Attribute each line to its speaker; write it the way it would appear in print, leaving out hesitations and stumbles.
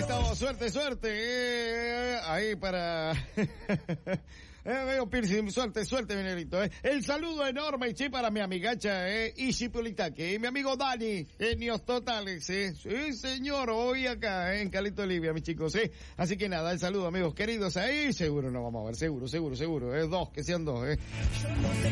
Speaker 1: estamos, suerte, ahí para... Veo piercing, suerte, mi negrito, El saludo enorme, sí, para mi amigacha, Isipolitaki, mi amigo Dani, genios totales, Sí, señor, hoy acá, en Calito Olivia, mis chicos, Así que nada, el saludo, amigos queridos, ahí seguro nos vamos a ver, seguro, dos, que sean dos,